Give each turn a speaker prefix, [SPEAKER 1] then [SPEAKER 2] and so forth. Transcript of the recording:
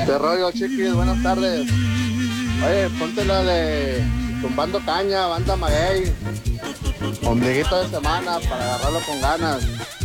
[SPEAKER 1] ¿Qué rollo, chiquis? Buenas tardes. Oye, ponte la de Tumbando Caña, banda Maguey. Ombliguito de semana para agarrarlo con ganas.